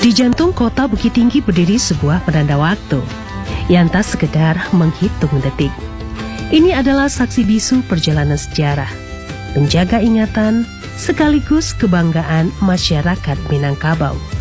Di jantung kota Bukit Tinggi berdiri sebuah penanda waktu yang tak sekedar menghitung detik. Ini adalah saksi bisu perjalanan sejarah, penjaga ingatan sekaligus kebanggaan masyarakat Minangkabau.